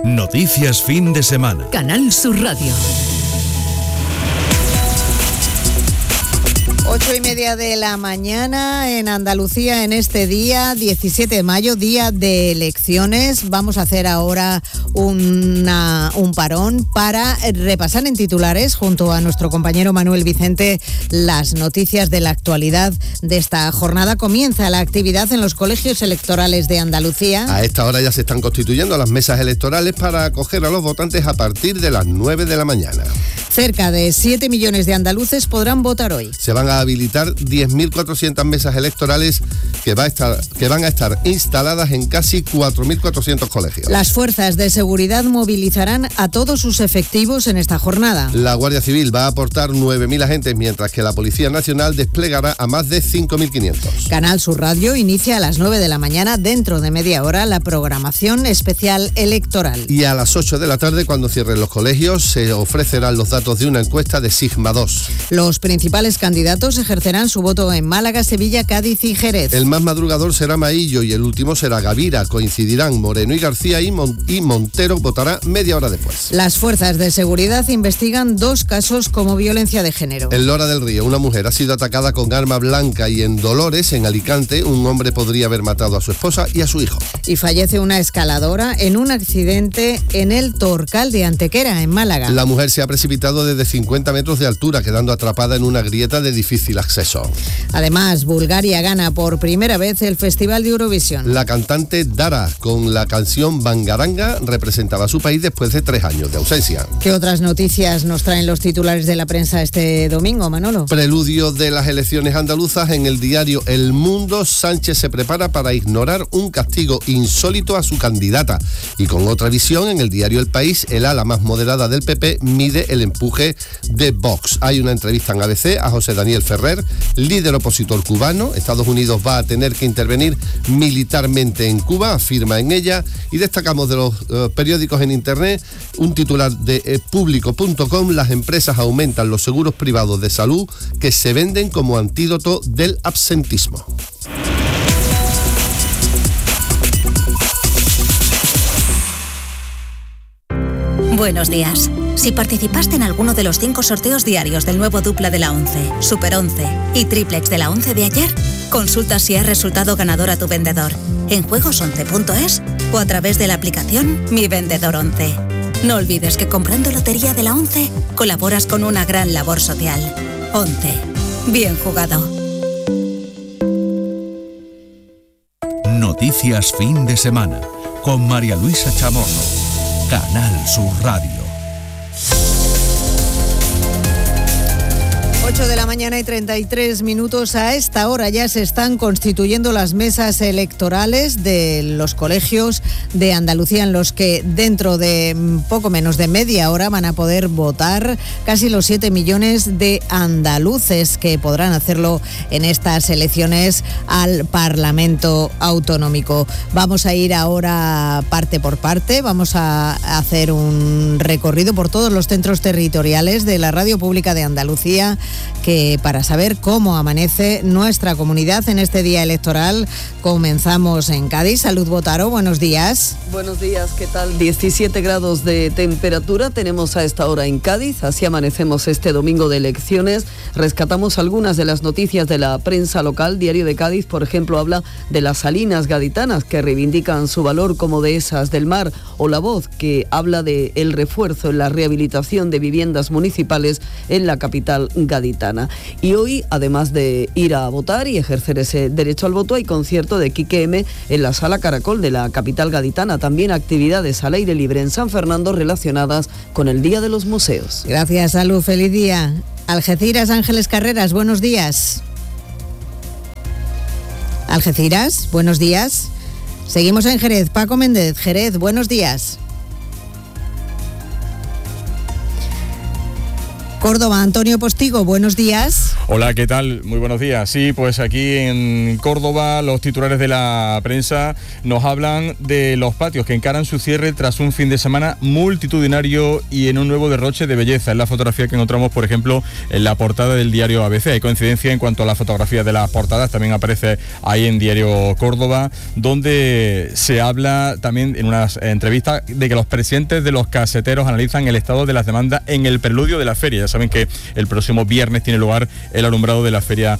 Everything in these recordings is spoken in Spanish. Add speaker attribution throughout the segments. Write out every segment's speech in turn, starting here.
Speaker 1: Noticias fin de semana.
Speaker 2: Canal Sur Radio.
Speaker 3: 8:30 de la mañana en Andalucía, en este día 17 de mayo, día de elecciones. Vamos a hacer ahora un parón para repasar en titulares, junto a nuestro compañero Manuel Vicente, las noticias de la actualidad de esta jornada. Comienza la actividad en los colegios electorales de Andalucía.
Speaker 4: A esta hora ya se están constituyendo las mesas electorales para acoger a los votantes a partir de las 9 de la mañana.
Speaker 3: Cerca de 7 millones de andaluces podrán votar hoy.
Speaker 4: Se van a habilitar 10.400 mesas electorales que van a estar instaladas en casi 4.400 colegios.
Speaker 3: Las fuerzas de seguridad movilizarán a todos sus efectivos en esta jornada.
Speaker 4: La Guardia Civil va a aportar 9.000 agentes, mientras que la Policía Nacional desplegará a más de 5.500.
Speaker 3: Canal Sur Radio inicia a las 9 de la mañana, dentro de media hora, la programación especial electoral.
Speaker 4: Y a las 8 de la tarde, cuando cierren los colegios, se ofrecerán los datos de una encuesta de Sigma 2.
Speaker 3: Los principales candidatos ejercerán su voto en Málaga, Sevilla, Cádiz y Jerez.
Speaker 4: El más madrugador será Maillo y el último será Gavira. Coincidirán Moreno y García y Montero votará media hora después.
Speaker 3: Las fuerzas de seguridad investigan 2 casos como violencia de género.
Speaker 4: En Lora del Río, una mujer ha sido atacada con arma blanca, y en Dolores, en Alicante, un hombre podría haber matado a su esposa y a su hijo.
Speaker 3: Y fallece una escaladora en un accidente en el Torcal de Antequera, en Málaga.
Speaker 4: La mujer se ha precipitado desde 50 metros de altura, quedando atrapada en una grieta de difícil acceso.
Speaker 3: Además, Bulgaria gana por primera vez el Festival de Eurovisión.
Speaker 4: La cantante Dara, con la canción Bangaranga, representaba a su país después de 3 años de ausencia.
Speaker 3: ¿Qué otras noticias nos traen los titulares de la prensa este domingo, Manolo?
Speaker 4: Preludio de las elecciones andaluzas. En el diario El Mundo, Sánchez se prepara para ignorar un castigo insólito a su candidata. Y con otra visión, en el diario El País, el ala más moderada del PP mide el empuje de Vox. Hay una entrevista en ABC a José Daniel Ferrer, líder opositor cubano. Estados Unidos va a tener que intervenir militarmente en Cuba, afirma en ella. Y destacamos de los periódicos en internet un titular de público.com: las empresas aumentan los seguros privados de salud que se venden como antídoto del absentismo.
Speaker 5: Buenos días. Si participaste en alguno de los 5 sorteos diarios del nuevo dupla de la 11, Super 11 y triplex de la 11 de ayer, consulta si has resultado ganador a tu vendedor en juegos11.es o a través de la aplicación Mi Vendedor 11. No olvides que comprando lotería de la 11 colaboras con una gran labor social. 11. Bien jugado.
Speaker 1: Noticias fin de semana con María Luisa Chamorro. Canal Sur Radio.
Speaker 3: 8 de la mañana y 33 minutos. A esta hora ya se están constituyendo las mesas electorales de los colegios de Andalucía, en los que dentro de poco menos de media hora van a poder votar casi los 7 millones de andaluces que podrán hacerlo en estas elecciones al Parlamento Autonómico. Vamos a ir ahora parte por parte, vamos a hacer un recorrido por todos los centros territoriales de la Radio Pública de Andalucía, que para saber cómo amanece nuestra comunidad en este día electoral, comenzamos en Cádiz. Salud Botaro, buenos días.
Speaker 6: Buenos días, ¿qué tal? 17 grados de temperatura tenemos a esta hora en Cádiz, así amanecemos este domingo de elecciones. Rescatamos algunas de las noticias de la prensa local. Diario de Cádiz, por ejemplo, habla de las salinas gaditanas, que reivindican su valor como dehesas del mar, o La Voz, que habla de el refuerzo en la rehabilitación de viviendas municipales en la capital gaditana. Y hoy, además de ir a votar y ejercer ese derecho al voto, hay concierto de Quique M en la Sala Caracol de la capital gaditana. También actividades al aire libre en San Fernando relacionadas con el Día de los Museos.
Speaker 3: Gracias, Salud. Feliz día. Algeciras, Ángeles Carreras, buenos días. Algeciras, buenos días. Seguimos en Jerez. Paco Méndez, Jerez, buenos días. Córdoba, Antonio Postigo, buenos días.
Speaker 2: Hola, ¿qué tal? Muy buenos días. Sí, pues aquí en Córdoba los titulares de la prensa nos hablan de los patios que encaran su cierre tras un fin de semana multitudinario y en un nuevo derroche de belleza. Es la fotografía que encontramos, por ejemplo, en la portada del diario ABC. Hay coincidencia en cuanto a la fotografía de las portadas, también aparece ahí en Diario Córdoba, donde se habla también en unas entrevistas de que los presidentes de los caseteros analizan el estado de las demandas en el preludio de la feria. Ya saben que el próximo viernes tiene lugar el alumbrado de la Feria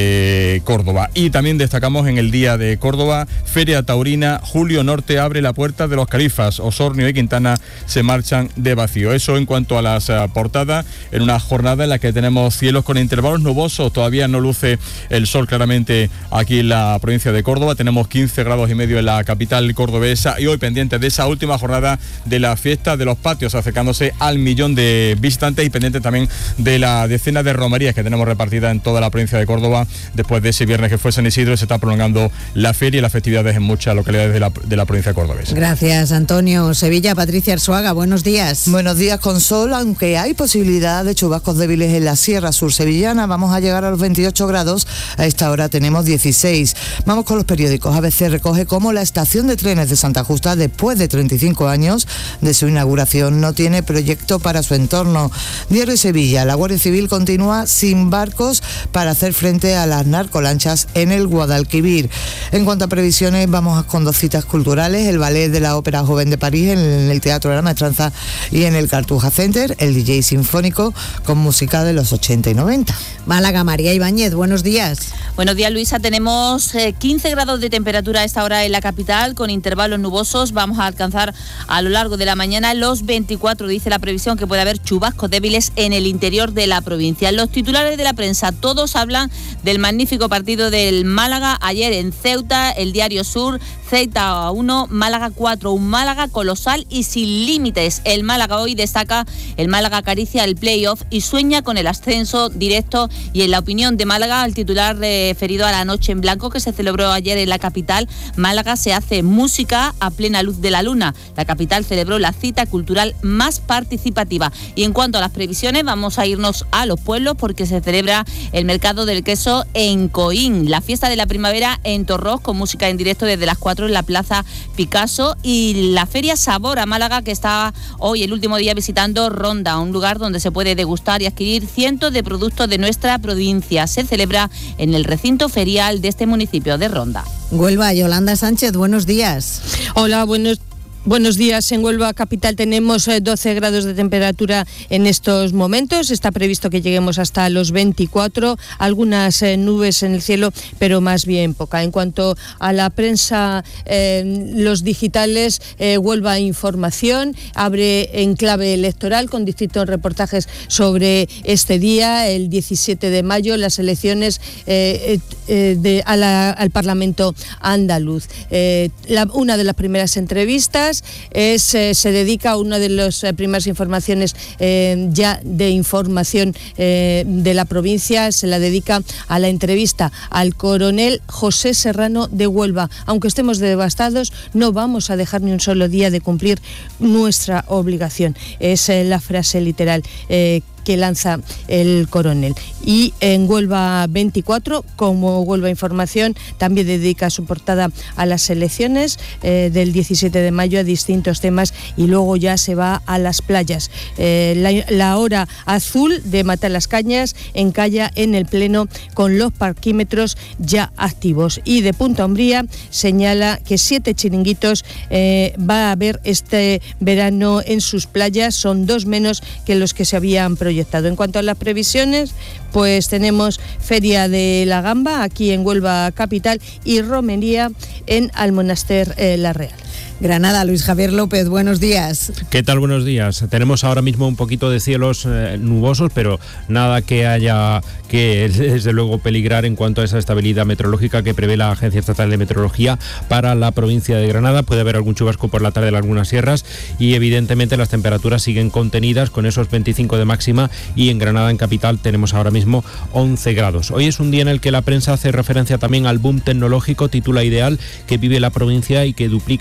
Speaker 2: de Córdoba. Y también destacamos en el Día de Córdoba, Feria Taurina, Julio Norte abre la puerta de los Califas, Osornio y Quintana se marchan de vacío. Eso en cuanto a las portadas, en una jornada en la que tenemos cielos con intervalos nubosos, todavía no luce el sol claramente aquí en la provincia de Córdoba, tenemos 15 grados y medio en la capital cordobesa y hoy pendientes de esa última jornada de la fiesta de los patios, acercándose al 1.000.000 de visitantes y pendiente también de la decena de romerías que tenemos repartida en toda la provincia de Córdoba. Después de ese viernes que fue San Isidro, se está prolongando la feria y las festividades en muchas localidades de la provincia cordobesa.
Speaker 3: Gracias, Antonio. Sevilla, Patricia Arzuaga, buenos días.
Speaker 7: Buenos días, con sol, aunque hay posibilidad de chubascos débiles en la Sierra Sur sevillana. Vamos a llegar a los 28 grados, a esta hora tenemos 16. Vamos con los periódicos. ABC recoge cómo la estación de trenes de Santa Justa, después de 35 años de su inauguración, no tiene proyecto para su entorno. Diario Sevilla, la Guardia Civil continúa sin barcos para hacer frente a las narcolanchas en el Guadalquivir. En cuanto a previsiones, vamos con dos citas culturales, el ballet de la Ópera Joven de París en el Teatro de la Maestranza y en el Cartuja Center, el DJ sinfónico con música de los 80 y 90.
Speaker 3: Málaga, María Ibáñez, buenos días.
Speaker 8: Buenos días, Luisa. Tenemos 15 grados de temperatura a esta hora en la capital, con intervalos nubosos. Vamos a alcanzar a lo largo de la mañana los 24, dice la previsión, que puede haber chubascos débiles en el interior de la provincia. Los titulares de la prensa, todos hablan del magnífico partido del Málaga ayer en Ceuta, el Diario Sur, Ceuta 1, Málaga 4, un Málaga colosal y sin límites. El Málaga hoy destaca, el Málaga acaricia el playoff y sueña con el ascenso directo. Y en la opinión de Málaga, el titular referido a la Noche en Blanco que se celebró ayer en la capital, Málaga se hace música a plena luz de la luna. La capital celebró la cita cultural más participativa. Y en cuanto a las previsiones, vamos a irnos a los pueblos porque se celebra el mercado del queso en Coín, la fiesta de la primavera en Torros con música en directo desde las 4 en la Plaza Picasso y la Feria Sabor a Málaga que está hoy el último día visitando Ronda, un lugar donde se puede degustar y adquirir cientos de productos de nuestra provincia. Se celebra en el recinto ferial de este municipio de Ronda.
Speaker 3: Huelva, Yolanda Sánchez, buenos días.
Speaker 9: Hola, Buenos días. En Huelva capital tenemos 12 grados de temperatura en estos momentos. Está previsto que lleguemos hasta los 24. Algunas nubes en el cielo, pero más bien poca. En cuanto a la prensa, los digitales, Huelva Información abre en clave electoral con distintos reportajes sobre este día, el 17 de mayo, las elecciones al Parlamento andaluz. Una de las primeras entrevistas se dedica a una de las primeras informaciones ya de información de la provincia, se la dedica a la entrevista al coronel José Serrano de Huelva. Aunque estemos devastados, no vamos a dejar ni un solo día de cumplir nuestra obligación. Es la frase literal que lanza el coronel. Y en Huelva 24, como Huelva Información, también dedica su portada a las elecciones del 17 de mayo, a distintos temas, y luego ya se va a las playas. La hora azul de Matalascañas encalla en el pleno con los parquímetros ya activos. Y de Punta Umbría señala que 7 chiringuitos va a haber este verano en sus playas, son 2 menos que los que se habían proyectado. En cuanto a las previsiones, pues tenemos Feria de la Gamba aquí en Huelva capital y romería en Almonaster La Real.
Speaker 3: Granada, Luis Javier López, buenos días.
Speaker 10: ¿Qué tal? Buenos días. Tenemos ahora mismo un poquito de cielos nubosos, pero nada que haya que, desde luego, peligrar en cuanto a esa estabilidad meteorológica que prevé la Agencia Estatal de Meteorología para la provincia de Granada. Puede haber algún chubasco por la tarde en algunas sierras y, evidentemente, las temperaturas siguen contenidas con esos 25 de máxima y en Granada, en capital, tenemos ahora mismo 11 grados. Hoy es un día en el que la prensa hace referencia también al boom tecnológico, titula Ideal, que vive la provincia y que duplica el empleo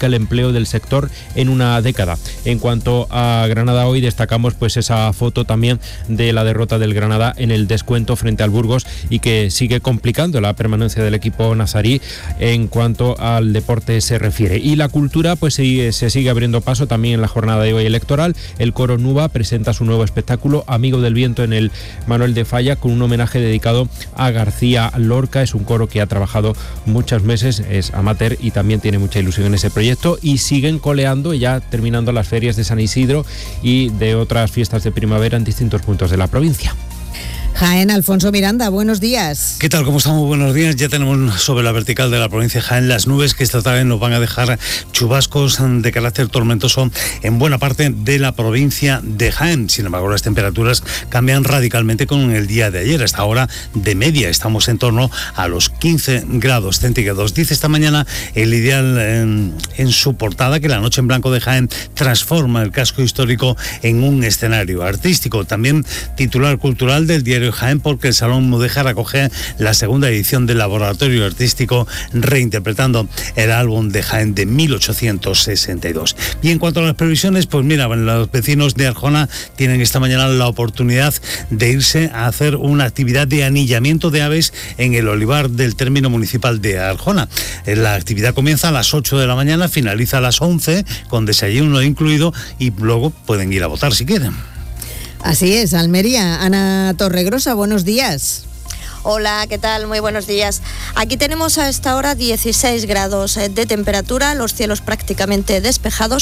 Speaker 10: empleo del sector en una década. En cuanto a Granada, hoy destacamos pues esa foto también de la derrota del Granada en el descuento frente al Burgos y que sigue complicando la permanencia del equipo nazarí en cuanto al deporte se refiere. Y la cultura pues se sigue abriendo paso también en la jornada de hoy electoral. El coro Nuba presenta su nuevo espectáculo Amigo del Viento en el Manuel de Falla, con un homenaje dedicado a García Lorca. Es un coro que ha trabajado muchos meses, es amateur y también tiene mucha ilusión en ese proyecto, y siguen coleando ya terminando las ferias de San Isidro y de otras fiestas de primavera en distintos puntos de la provincia.
Speaker 3: Jaén, Alfonso Miranda, buenos días.
Speaker 11: ¿Qué tal? ¿Cómo estamos? Buenos días. Ya tenemos sobre la vertical de la provincia de Jaén las nubes que esta tarde nos van a dejar chubascos de carácter tormentoso en buena parte de la provincia de Jaén. Sin embargo, las temperaturas cambian radicalmente con el día de ayer. Hasta ahora, de media, estamos en torno a los 15 grados centígrados. Dice esta mañana el Ideal en su portada que la Noche en Blanco de Jaén transforma el casco histórico en un escenario artístico. También titular cultural del diario Jaén, porque el Salón Mudéjar acoge la segunda edición del Laboratorio Artístico reinterpretando el álbum de Jaén de 1862. Y en cuanto a las previsiones, pues mira, los vecinos de Arjona tienen esta mañana la oportunidad de irse a hacer una actividad de anillamiento de aves en el olivar del término municipal de Arjona. La actividad comienza a las 8 de la mañana, finaliza a las 11 con desayuno incluido y luego pueden ir a votar si quieren.
Speaker 3: Así es, Almería. Ana Torregrosa, buenos días.
Speaker 12: Hola, ¿qué tal? Muy buenos días. Aquí tenemos a esta hora 16 grados de temperatura, los cielos prácticamente despejados.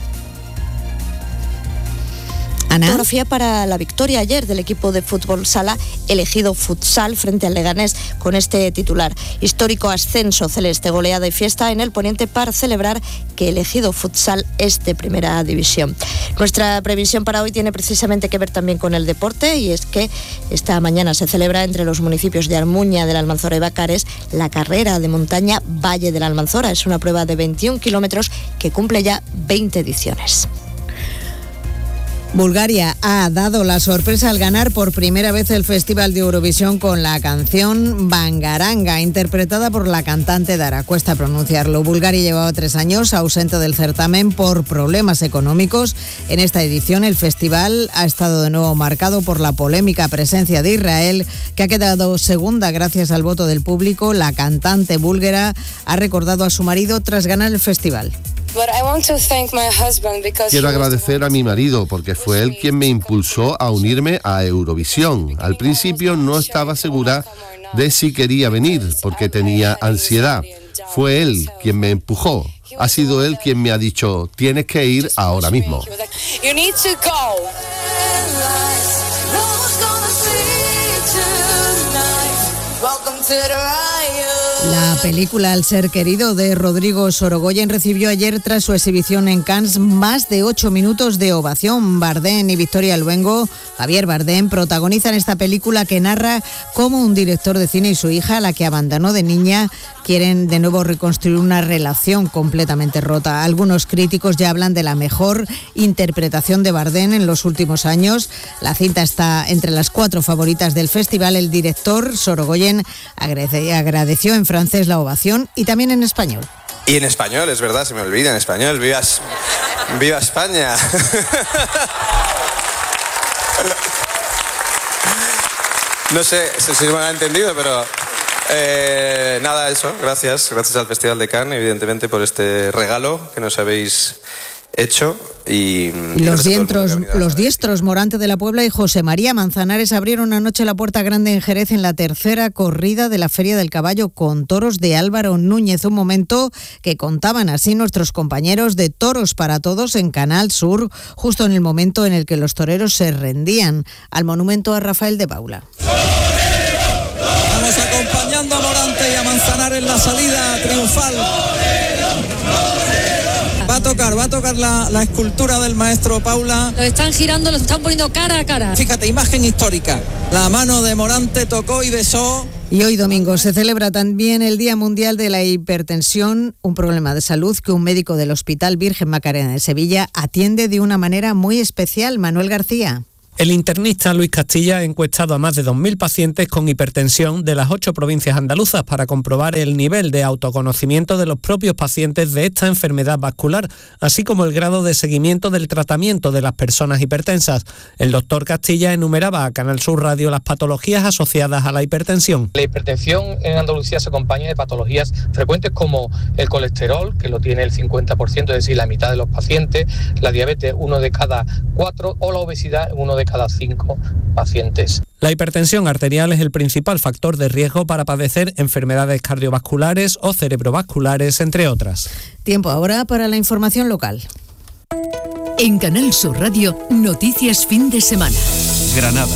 Speaker 3: Ana.
Speaker 12: Fotografía para la victoria ayer del equipo de fútbol sala elegido futsal frente al Leganés con este titular: histórico ascenso celeste, goleada y fiesta en el Poniente para celebrar que elegido futsal es de primera división. Nuestra previsión para hoy tiene precisamente que ver también con el deporte, y es que esta mañana se celebra entre los municipios de Armuña, de la Almanzora y Bacares la carrera de montaña Valle de la Almanzora. Es una prueba de 21 kilómetros que cumple ya 20 ediciones.
Speaker 3: Bulgaria ha dado la sorpresa al ganar por primera vez el Festival de Eurovisión con la canción Bangaranga, interpretada por la cantante Dara. Cuesta pronunciarlo. Bulgaria llevaba 3 años ausente del certamen por problemas económicos. En esta edición el festival ha estado de nuevo marcado por la polémica presencia de Israel, que ha quedado segunda gracias al voto del público. La cantante búlgara ha recordado a su marido tras ganar el festival.
Speaker 4: Quiero agradecer a mi marido porque fue él quien me impulsó a unirme a Eurovisión. Al principio no estaba segura de si quería venir porque tenía ansiedad. Fue él quien me empujó. Ha sido él quien me ha dicho: tienes que ir ahora mismo.
Speaker 3: La película El ser querido de Rodrigo Sorogoyen recibió ayer, tras su exhibición en Cannes, más de 8 minutos de ovación. Bardem y Victoria Luengo, Javier Bardem, protagonizan esta película que narra cómo un director de cine y su hija, a la que abandonó de niña, quieren de nuevo reconstruir una relación completamente rota. Algunos críticos ya hablan de la mejor interpretación de Bardem en los últimos años. La cinta está entre las 4 favoritas del festival. El director Sorogoyen agradeció en francés la ovación y también en español.
Speaker 13: Y en español, es verdad, se me olvida, en español. ¡Viva España! No sé si me han entendido, pero nada, eso. Gracias al Festival de Cannes, evidentemente, por este regalo que nos habéis hecho. Y
Speaker 3: los diestros Morante de la Puebla y José María Manzanares abrieron anoche la Puerta Grande en Jerez en la tercera corrida de la Feria del Caballo con toros de Álvaro Núñez, un momento que contaban así nuestros compañeros de Toros para Todos en Canal Sur, justo en el momento en el que los toreros se rendían al monumento a Rafael de Paula.
Speaker 14: Vamos acompañando a Morante y a Manzanares en la salida triunfal. Va a tocar la escultura del maestro Paula.
Speaker 15: Lo están girando, lo están poniendo cara a cara.
Speaker 14: Fíjate, imagen histórica. La mano de Morante tocó y besó.
Speaker 3: Y hoy domingo se celebra también el Día Mundial de la Hipertensión, un problema de salud que un médico del Hospital Virgen Macarena de Sevilla atiende de una manera muy especial. Manuel García.
Speaker 16: El internista Luis Castilla ha encuestado a más de 2.000 pacientes con hipertensión de las 8 provincias andaluzas para comprobar el nivel de autoconocimiento de los propios pacientes de esta enfermedad vascular, así como el grado de seguimiento del tratamiento de las personas hipertensas. El doctor Castilla enumeraba a Canal Sur Radio las patologías asociadas a la hipertensión.
Speaker 17: La hipertensión en Andalucía se acompaña de patologías frecuentes como el colesterol, que lo tiene el 50%, es decir, la mitad de los pacientes, la diabetes, 1 de cada 4, o la obesidad, 1 de cada 5 pacientes.
Speaker 16: La hipertensión arterial es el principal factor de riesgo para padecer enfermedades cardiovasculares o cerebrovasculares, entre otras.
Speaker 3: Tiempo ahora para la información local.
Speaker 18: En Canal Sur Radio, noticias fin de semana.
Speaker 1: Granada.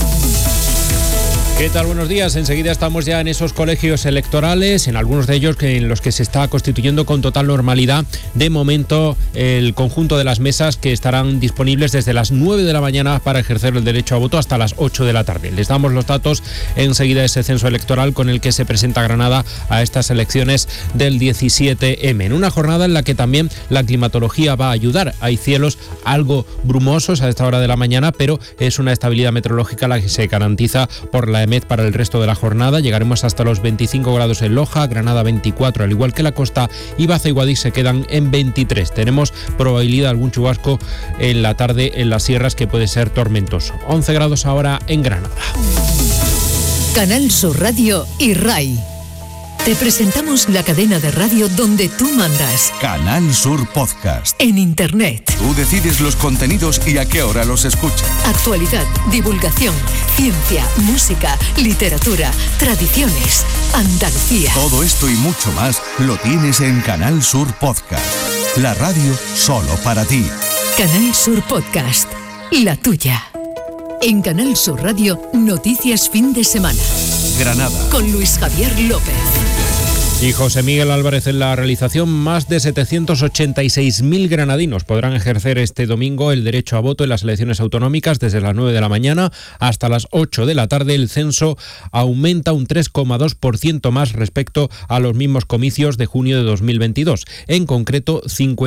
Speaker 10: ¿Qué tal? Buenos días. Enseguida estamos ya en esos colegios electorales, en algunos de ellos en los que se está constituyendo con total normalidad, de momento, el conjunto de las mesas que estarán disponibles desde las 9 de la mañana para ejercer el derecho a voto hasta las 8 de la tarde. Les damos los datos enseguida de ese censo electoral con el que se presenta Granada a estas elecciones del 17M. En una jornada en la que también la climatología va a ayudar. Hay cielos algo brumosos a esta hora de la mañana, pero es una estabilidad meteorológica la que se garantiza por la EMET para el resto de la jornada. Llegaremos hasta los 25 grados en Loja, Granada 24, al igual que la costa, y Baza y Guadix se quedan en 23. Tenemos probabilidad de algún chubasco en la tarde en las sierras que puede ser tormentoso. 11 grados ahora en Granada.
Speaker 18: Canal Sur Radio y RAI. Te presentamos la cadena de radio donde tú mandas.
Speaker 1: Canal Sur Podcast.
Speaker 18: En Internet.
Speaker 1: Tú decides los contenidos y a qué hora los escuchas.
Speaker 18: Actualidad, divulgación, ciencia, música, literatura, tradiciones, Andalucía.
Speaker 1: Todo esto y mucho más lo tienes en Canal Sur Podcast. La radio solo para ti.
Speaker 18: Canal Sur Podcast. La tuya. En Canal Sur Radio, noticias fin de semana.
Speaker 1: Granada.
Speaker 18: Con Luis Javier López.
Speaker 10: Y José Miguel Álvarez en la realización. Más de 786.000 granadinos podrán ejercer este domingo el derecho a voto en las elecciones autonómicas desde las 9 de la mañana hasta las 8 de la tarde. El censo aumenta un 3,2% más respecto a los mismos comicios de junio de 2022. En concreto,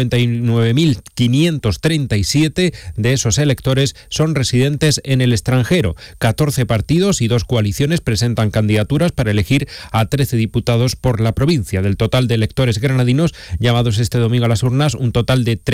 Speaker 10: 59.537 de esos electores son residentes en el extranjero. 14 partidos y 2 coaliciones presentan candidaturas para elegir a 13 diputados por la provincia. Del total de electores granadinos llamados este domingo a las urnas, un total de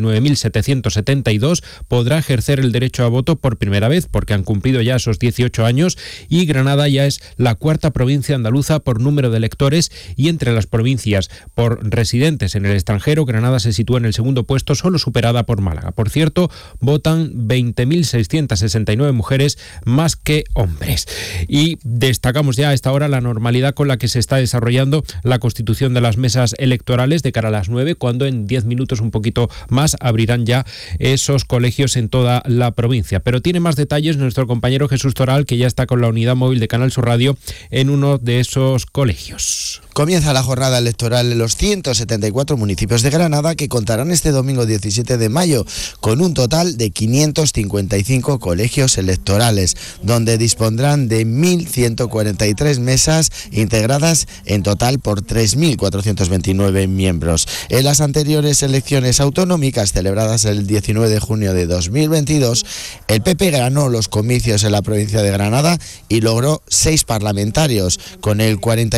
Speaker 10: 39.772 podrá ejercer el derecho a voto por primera vez porque han cumplido ya esos 18 años, y Granada ya es la 4ª provincia andaluza por número de electores, y entre las provincias por residentes en el extranjero, Granada se sitúa en el segundo puesto, solo superada por Málaga. Por cierto, votan 20.669 mujeres más que hombres. Y destacamos ya a esta hora la normalidad con la que se está desarrollando la constitución de las mesas electorales de cara a las 9, cuando en 10 minutos, un poquito más, abrirán ya esos colegios en toda la provincia. Pero tiene más detalles nuestro compañero Jesús Toral, que ya está con la unidad móvil de Canal Sur Radio en uno de esos colegios.
Speaker 19: Comienza la jornada electoral en los 174 municipios de Granada, que contarán este domingo 17 de mayo con un total de 555 colegios electorales, donde dispondrán de 1.143 mesas integradas en total por 3.429 miembros. En las anteriores elecciones autonómicas celebradas el 19 de junio de 2022, el PP ganó los comicios en la provincia de Granada y logró 6 parlamentarios, con el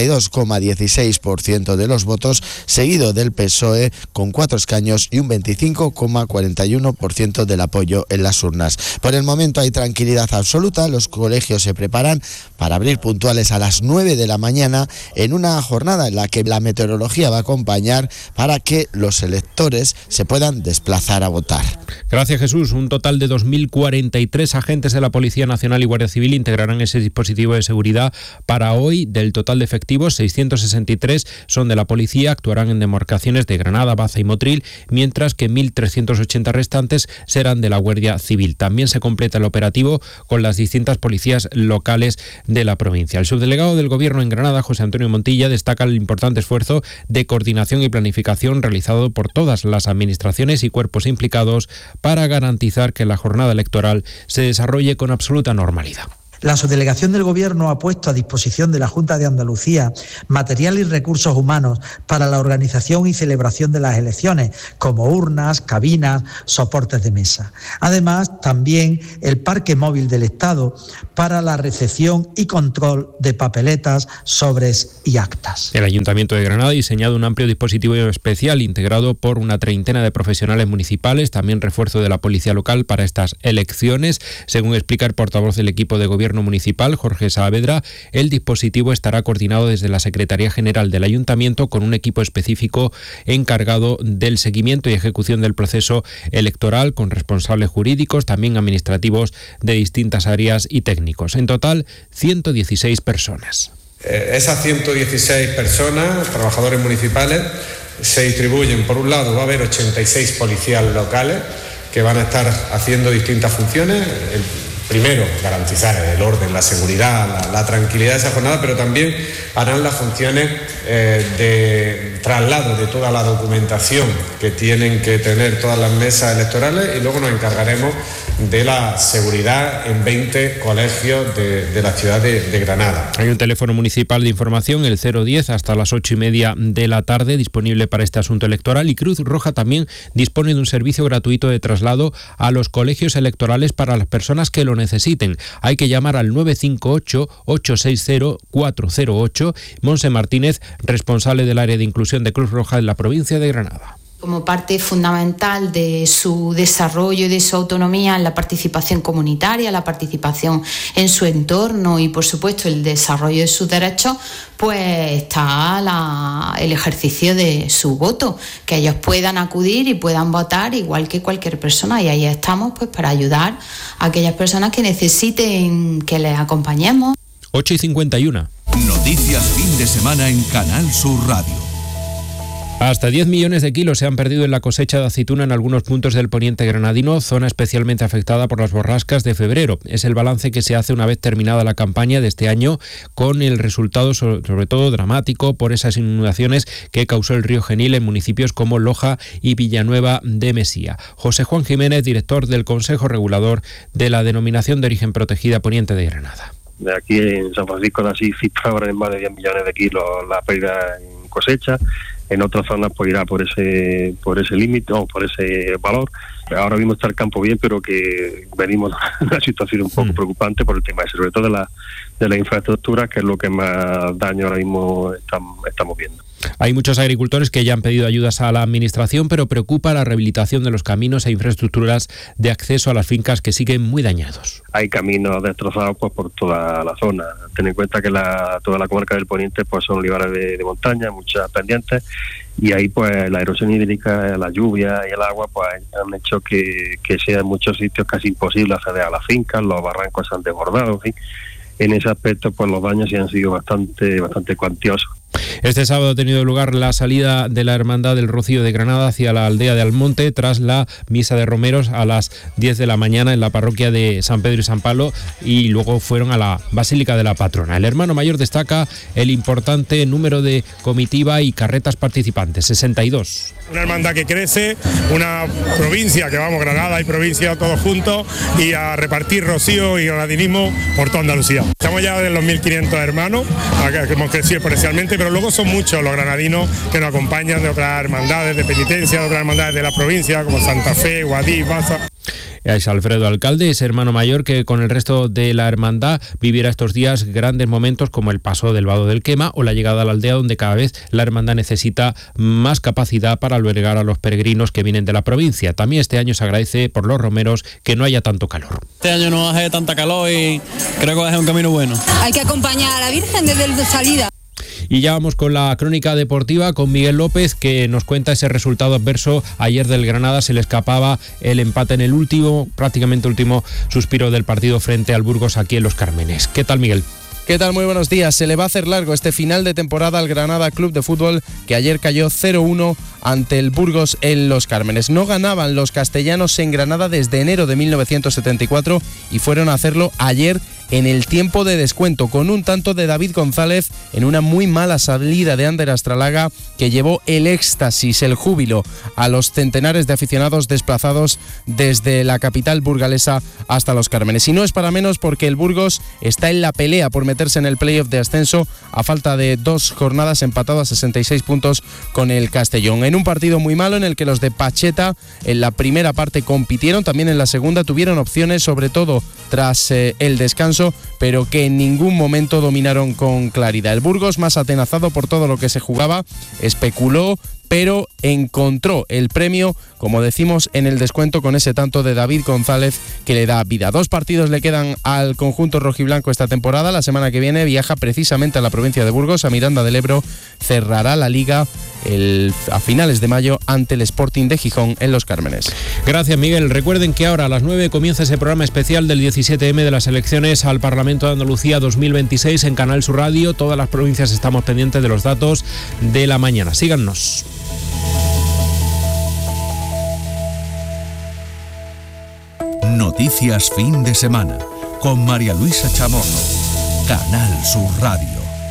Speaker 19: 42,16% de los votos, seguido del PSOE con 4 escaños y un 25,41% del apoyo en las urnas. Por el momento hay tranquilidad absoluta. Los colegios se preparan para abrir puntuales a las 9 de la mañana en una jornada en la que la meteorología va a acompañar para que los electores se puedan desplazar a votar.
Speaker 10: Gracias, Jesús. Un total de 2.043 agentes de la Policía Nacional y Guardia Civil integrarán ese dispositivo de seguridad para hoy. Del total de efectivos, 663 son de la policía, actuarán en demarcaciones de Granada, Baza y Motril, mientras que 1.380 restantes serán de la Guardia Civil. También se completa el operativo con las distintas policías locales de la provincia. El subdelegado del Gobierno en Granada, José Antonio Montilla, destaca el importante esfuerzo de coordinación y planificación realizado por todas las administraciones y cuerpos implicados para garantizar que la jornada electoral se desarrolle con absoluta normalidad.
Speaker 20: La subdelegación del Gobierno ha puesto a disposición de la Junta de Andalucía material y recursos humanos para la organización y celebración de las elecciones, como urnas, cabinas, soportes de mesa. Además, también el parque móvil del Estado para la recepción y control de papeletas, sobres y actas.
Speaker 10: El Ayuntamiento de Granada ha diseñado un amplio dispositivo especial integrado por una treintena de profesionales municipales, también refuerzo de la policía local para estas elecciones. Según explica el portavoz del equipo de gobierno municipal, Jorge Saavedra, el dispositivo estará coordinado desde la Secretaría General del Ayuntamiento con un equipo específico encargado del seguimiento y ejecución del proceso electoral, con responsables jurídicos, también administrativos de distintas áreas y técnicos. En total, 116 personas.
Speaker 21: Esas 116 personas, trabajadores municipales, se distribuyen. Por un lado, va a haber 86 policías locales que van a estar haciendo distintas funciones. Primero, garantizar el orden, la seguridad, la tranquilidad de esa jornada, pero también harán las funciones de traslado de toda la documentación que tienen que tener todas las mesas electorales, y luego nos encargaremos de la seguridad en 20 colegios de la ciudad de Granada.
Speaker 10: Hay un teléfono municipal de información, el 010, hasta las 8:30 de la tarde, disponible para este asunto electoral, y Cruz Roja también dispone de un servicio gratuito de traslado a los colegios electorales para las personas que lo necesiten. Hay que llamar al 958-860-408. Monse Martínez, responsable del área de inclusión de Cruz Roja en la provincia de Granada.
Speaker 22: Como parte fundamental de su desarrollo y de su autonomía en la participación comunitaria, la participación en su entorno y, por supuesto, el desarrollo de sus derechos, pues está el ejercicio de su voto, que ellos puedan acudir y puedan votar igual que cualquier persona, y ahí estamos pues para ayudar a aquellas personas que necesiten que les acompañemos.
Speaker 10: 8:51.
Speaker 1: Noticias fin de semana en Canal Sur Radio.
Speaker 10: Hasta 10 millones de kilos se han perdido en la cosecha de aceituna en algunos puntos del poniente granadino, zona especialmente afectada por las borrascas de febrero. Es el balance que se hace una vez terminada la campaña de este año, con el resultado sobre todo dramático por esas inundaciones que causó el río Genil en municipios como Loja y Villanueva de Mesía. José Juan Jiménez, director del Consejo Regulador de la Denominación de Origen Protegida Poniente de Granada.
Speaker 23: De aquí en San Francisco así cifraban en más de 10 millones de kilos la pérdida en cosecha. En otras zonas pues irá por ese límite o por ese valor. Ahora mismo está el campo bien, pero que venimos de una situación un poco preocupante por el tema ese, sobre todo de la infraestructura, que es lo que más daño ahora mismo estamos viendo.
Speaker 10: Hay muchos agricultores que ya han pedido ayudas a la administración, pero preocupa la rehabilitación de los caminos e infraestructuras de acceso a las fincas, que siguen muy dañados.
Speaker 23: Hay caminos destrozados pues por toda la zona. Ten en cuenta que toda la comarca del Poniente pues son olivares de montaña, muchas pendientes, y ahí pues la erosión hídrica, la lluvia y el agua pues han hecho que sea en muchos sitios casi imposible acceder a las fincas. Los barrancos se han desbordado, ¿sí? En ese aspecto pues los daños sí han sido bastante cuantiosos.
Speaker 10: Este sábado ha tenido lugar la salida de la Hermandad del Rocío de Granada hacia la aldea de Almonte, tras la misa de romeros a las 10 de la mañana en la parroquia de San Pedro y San Pablo, y luego fueron a la Basílica de la Patrona. El hermano mayor destaca el importante número de comitiva y carretas participantes, 62.
Speaker 24: Una hermandad que crece, una provincia que vamos, Granada y provincia todos juntos, y a repartir rocío y granadinismo por toda Andalucía. Estamos ya de los 1.500 hermanos, que hemos crecido exponencialmente, pero luego son muchos los granadinos que nos acompañan de otras hermandades de penitencia, de otras hermandades de la provincia, como Santa Fe, Guadix, Baza.
Speaker 10: Es Alfredo Alcalde, ese hermano mayor que con el resto de la hermandad vivirá estos días grandes momentos como el paso del Vado del Quema o la llegada a la aldea, donde cada vez la hermandad necesita más capacidad para albergar a los peregrinos que vienen de la provincia. También este año se agradece por los romeros que no haya tanto calor.
Speaker 25: Este año no hace tanta calor y creo que va a ser un camino bueno.
Speaker 15: Hay que acompañar a la Virgen desde la salida.
Speaker 10: Y ya vamos con la crónica deportiva con Miguel López, que nos cuenta ese resultado adverso. Ayer del Granada se le escapaba el empate en el prácticamente último suspiro del partido frente al Burgos aquí en Los Cármenes. ¿Qué tal, Miguel?
Speaker 26: ¿Qué tal? Muy buenos días. Se le va a hacer largo este final de temporada al Granada Club de Fútbol, que ayer cayó 0-1
Speaker 2: ante el Burgos en Los Cármenes. No ganaban los castellanos en Granada desde enero de 1974 y fueron a hacerlo ayer en el tiempo de descuento, con un tanto de David González en una muy mala salida de Ander Astralaga que llevó el éxtasis, el júbilo a los centenares de aficionados desplazados desde la capital burgalesa hasta Los Cármenes. Y no es para menos porque el Burgos está en la pelea por meterse en el playoff de ascenso a falta de 2 jornadas, empatado a 66 puntos con el Castellón. En un partido muy malo en el que los de Pacheta en la primera parte compitieron, también en la segunda tuvieron opciones, sobre todo tras el descanso, pero que en ningún momento dominaron con claridad. El Burgos, más atenazado por todo lo que se jugaba, especuló, pero encontró el premio, como decimos, en el descuento con ese tanto de David González que le da vida. 2 partidos le quedan al conjunto rojiblanco esta temporada. La semana que viene viaja precisamente a la provincia de Burgos, a Miranda del Ebro. Cerrará la liga a finales de mayo ante el Sporting de Gijón en Los Cármenes.
Speaker 10: Gracias, Miguel. Recuerden que ahora a las 9 comienza ese programa especial del 17M de las elecciones al Parlamento de Andalucía 2026 en Canal Sur Radio. Todas las provincias estamos pendientes de los datos de la mañana. Síganos.
Speaker 1: Noticias fin de semana con María Luisa Chamorro. Canal Sur Radio.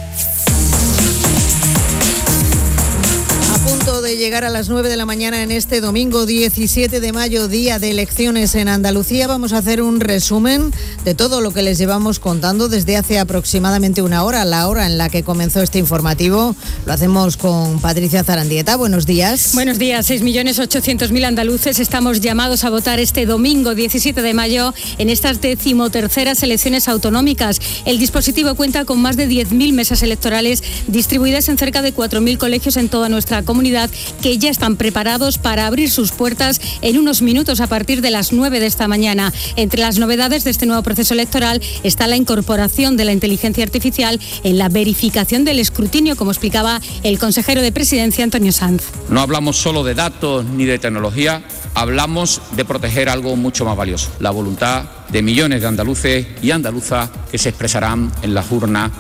Speaker 3: A punto de llegar a las 9 de la mañana en este domingo 17 de mayo, día de elecciones en Andalucía, vamos a hacer un resumen de todo lo que les llevamos contando desde hace aproximadamente una hora, la hora en la que comenzó este informativo. Lo hacemos con Patricia Zarandieta. Buenos días.
Speaker 5: Buenos días. 6.800.000 andaluces estamos llamados a votar este domingo 17 de mayo en estas 13º elecciones autonómicas. El dispositivo cuenta con más de 10.000 mesas electorales distribuidas en cerca de 4.000 colegios en toda nuestra comunidad, que ya están preparados para abrir sus puertas en unos minutos a partir de las 9 de esta mañana. Entre las novedades de este nuevo proceso electoral está la incorporación de la inteligencia artificial en la verificación del escrutinio, como explicaba el consejero de Presidencia, Antonio Sanz.
Speaker 6: No hablamos solo de datos ni de tecnología, hablamos de proteger algo mucho más valioso, la voluntad de millones de andaluces y andaluzas que se expresarán en las urnas.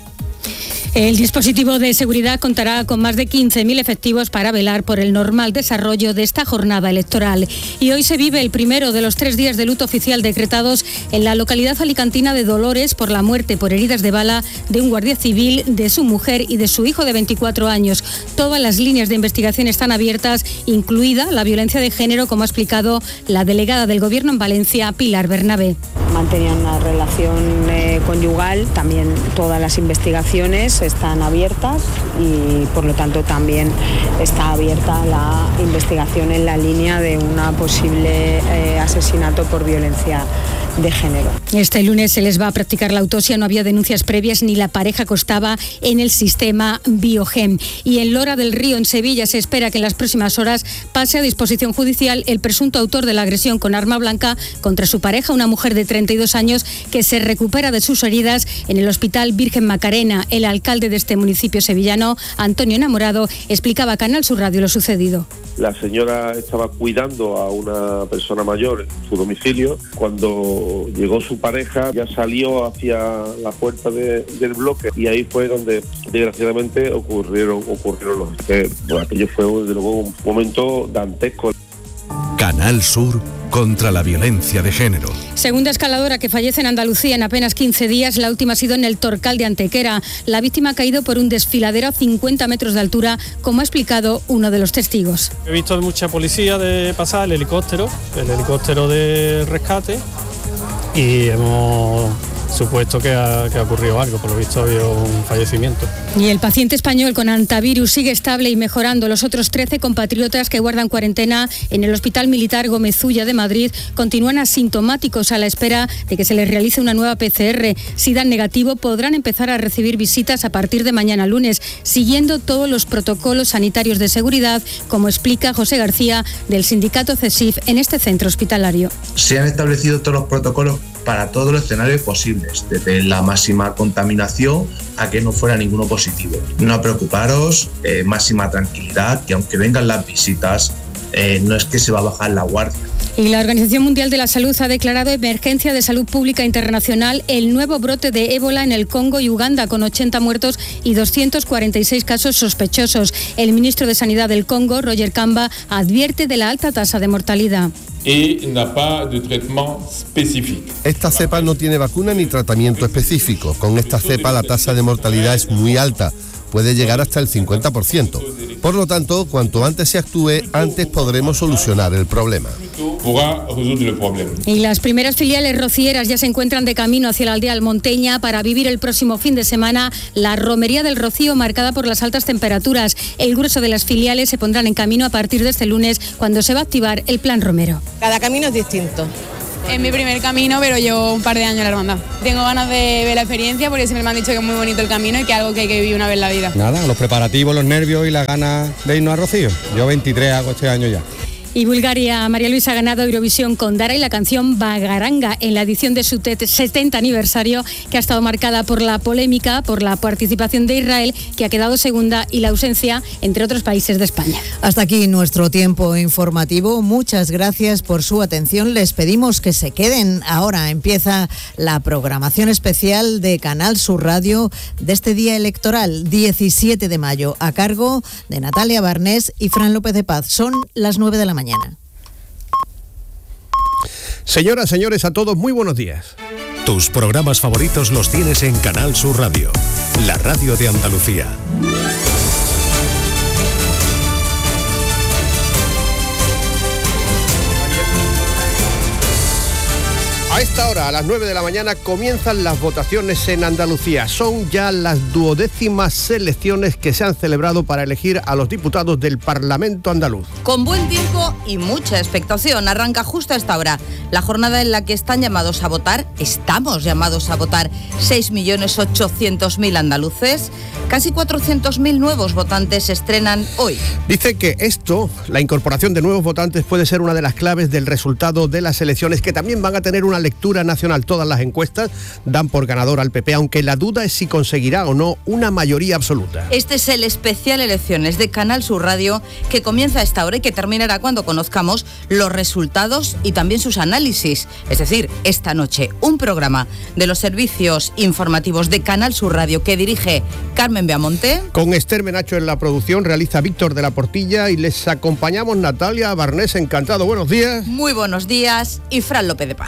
Speaker 5: El dispositivo de seguridad contará con más de 15.000 efectivos para velar por el normal desarrollo de esta jornada electoral. Y hoy se vive el primero de los 3 días de luto oficial decretados en la localidad alicantina de Dolores por la muerte por heridas de bala de un guardia civil, de su mujer y de su hijo de 24 años. Todas las líneas de investigación están abiertas, incluida la violencia de género, como ha explicado la delegada del Gobierno en Valencia, Pilar Bernabé.
Speaker 7: Mantenían una relación conyugal, también todas las investigaciones están abiertas y por lo tanto también está abierta la investigación en la línea de una posible asesinato por violencia de género.
Speaker 5: Este lunes se les va a practicar la autopsia, no había denuncias previas ni la pareja constaba en el sistema Biogen. Y en Lora del Río, en Sevilla, se espera que en las próximas horas pase a disposición judicial el presunto autor de la agresión con arma blanca contra su pareja, una mujer de 32 años que se recupera de sus heridas en el Hospital Virgen Macarena. El alcalde de este municipio sevillano, Antonio Enamorado, explicaba a Canal Sur Radio lo sucedido.
Speaker 8: La señora estaba cuidando a una persona mayor en su domicilio. Cuando llegó su pareja, ya salió hacia la puerta del bloque y ahí fue donde desgraciadamente ocurrieron los hechos. Aquello fue desde luego un momento dantesco.
Speaker 1: Canal Sur contra la violencia de género.
Speaker 5: Segunda escaladora que fallece en Andalucía en apenas 15 días. La última ha sido en el Torcal de Antequera. La víctima ha caído por un desfiladero a 50 metros de altura, como ha explicado uno de los testigos.
Speaker 26: He visto mucha policía de pasar el helicóptero de rescate y hemos supuesto que ha ocurrido algo, por lo visto ha habido un fallecimiento.
Speaker 5: Y el paciente español con antivirus sigue estable y mejorando. Los otros 13 compatriotas que guardan cuarentena en el Hospital Militar Gómez Ulla de Madrid continúan asintomáticos a la espera de que se les realice una nueva PCR. Si dan negativo, podrán empezar a recibir visitas a partir de mañana lunes, siguiendo todos los protocolos sanitarios de seguridad, como explica José García del sindicato CESIF en este centro hospitalario.
Speaker 27: Se han establecido todos los protocolos para todos los escenarios posibles, desde la máxima contaminación a que no fuera ninguno positivo. No preocuparos, máxima tranquilidad, que aunque vengan las visitas, no es que se va a bajar la guardia.
Speaker 5: Y la Organización Mundial de la Salud ha declarado emergencia de salud pública internacional el nuevo brote de ébola en el Congo y Uganda, con 80 muertos y 246 casos sospechosos. El ministro de Sanidad del Congo, Roger Kamba, advierte de la alta tasa de mortalidad.
Speaker 4: Esta cepa no tiene vacuna ni tratamiento específico. Con esta cepa la tasa de mortalidad es muy alta, puede llegar hasta el 50%. Por lo tanto, cuanto antes se actúe, antes podremos solucionar el problema.
Speaker 5: Y las primeras filiales rocieras ya se encuentran de camino hacia la aldea almonteña para vivir el próximo fin de semana la romería del Rocío, marcada por las altas temperaturas. El grueso de las filiales se pondrán en camino a partir de este lunes, cuando se va a activar el plan romero.
Speaker 9: Cada camino es distinto.
Speaker 11: Es mi primer camino, pero llevo un par de años en la hermandad. Tengo ganas de ver la experiencia porque siempre me han dicho que es muy bonito el camino y que es algo que hay que vivir una vez en la vida.
Speaker 12: Nada, los preparativos, los nervios y las ganas de irnos a Rocío. Yo 23 hago este año ya.
Speaker 5: Y Bulgaria, María Luisa, ha ganado Eurovisión con Dara y la canción Bagaranga en la edición de su 70 aniversario, que ha estado marcada por la polémica, por la participación de Israel, que ha quedado segunda, y la ausencia, entre otros países, de España.
Speaker 3: Hasta aquí nuestro tiempo informativo. Muchas gracias por su atención. Les pedimos que se queden. Ahora empieza la programación especial de Canal Sur Radio de este día electoral, 17 de mayo, a cargo de Natalia Barnés y Fran López de Paz. Son las 9 de la mañana.
Speaker 13: Señoras, señores, a todos, muy buenos días.
Speaker 1: Tus programas favoritos los tienes en Canal Sur Radio, la radio de Andalucía.
Speaker 13: A esta hora, a las 9 de la mañana, comienzan las votaciones en Andalucía. Son ya las 12ª elecciones que se han celebrado para elegir a los diputados del Parlamento andaluz.
Speaker 14: Con buen tiempo y mucha expectación, arranca justo a esta hora la jornada en la que estamos llamados a votar 6.800.000 andaluces. Casi 400.000 nuevos votantes se estrenan hoy.
Speaker 13: Dice que esto, la incorporación de nuevos votantes, puede ser una de las claves del resultado de las elecciones, que también van a tener una lectura nacional. Todas las encuestas dan por ganador al PP, aunque la duda es si conseguirá o no una mayoría absoluta.
Speaker 14: Este es el especial Elecciones de Canal Sur Radio, que comienza a esta hora y que terminará cuando conozcamos los resultados y también sus análisis. Es decir, esta noche, un programa de los servicios informativos de Canal Sur Radio que dirige Carmen Beamonte.
Speaker 13: Con Esther Menacho en la producción, realiza Víctor de la Portilla y les acompañamos Natalia Barnés. Encantado, buenos días.
Speaker 14: Muy buenos días, y Fran López de Paz.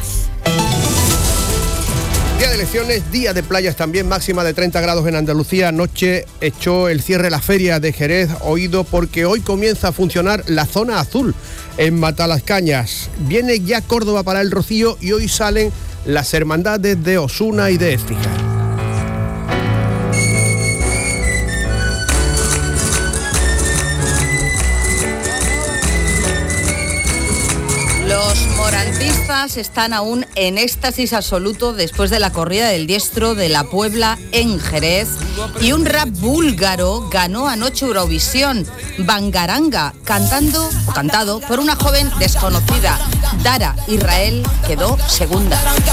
Speaker 13: Día de elecciones, día de playas también, máxima de 30 grados en Andalucía. Anoche echó el cierre la feria de Jerez, oído porque hoy comienza a funcionar la zona azul en Matalascañas. Viene ya Córdoba para el Rocío y hoy salen las hermandades de Osuna y de Écija.
Speaker 14: Los morantistas están aún en éxtasis absoluto después de la corrida del diestro de la Puebla en Jerez, y un rap búlgaro ganó anoche Eurovisión, Bangaranga, cantado por una joven desconocida. Dara Israel quedó segunda.